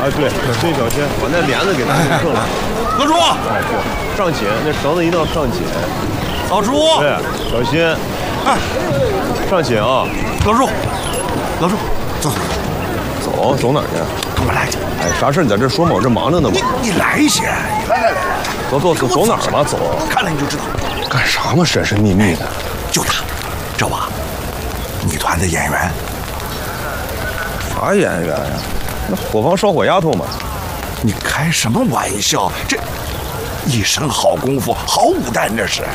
对，这小心，把那帘子给它弄了。 老朱， 哎，对，上紧，那绳子一定要上紧。 老朱， 对，小心。 哎， 上紧啊！ 老朱，走。 走哪儿去？ 跟我来去。 哎，啥事你在这说嘛？我这忙着呢嘛。 你来一些，来， 走哪儿嘛？走。 看了你就知道。 干啥嘛？神神秘秘的。 就他，知道吧？女团的演员。 啥演员呀？那火房烧火丫头嘛。 你开什么玩笑？这一身好功夫，好武旦这是。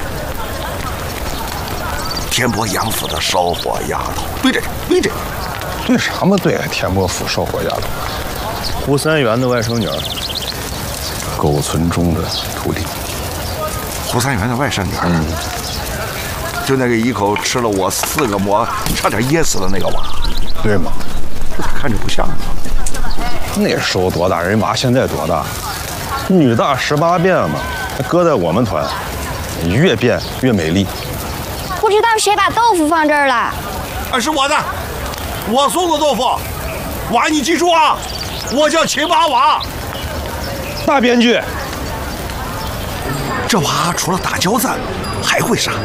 天波杨府的烧火丫头，对着。 对啥嘛对？天波府烧火丫头，胡三元的外甥女儿，狗村中的徒弟。 胡三元的外甥女儿，就那个一口吃了我4个馍，差点噎死的那个娃， 对吗？ 这咋看着不像啊？ 那时候多大人娃，现在多大？女大18变嘛，搁在我们团，越变越美丽。 不知道谁把豆腐放这儿了？ 啊，是我的，我送的豆腐。娃，你记住啊，我叫秦八娃。 大编剧， 这娃除了打胶子，还会啥？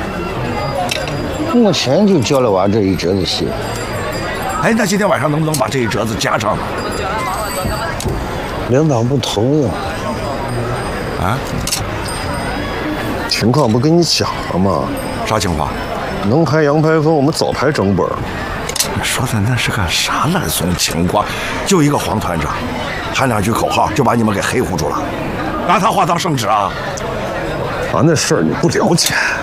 目前就教了娃这一折子戏。 哎，那今天晚上能不能把这一折子加上？ 领导不同意。 啊？ 情况不跟你讲了吗？ 啥情况？ 能排洋排风，我们早排整本。 你说的那是个啥烂怂情况？就一个黄团长，喊2句口号就把你们给黑糊住了，拿他话当圣旨啊！ 啊，那事儿你不了解。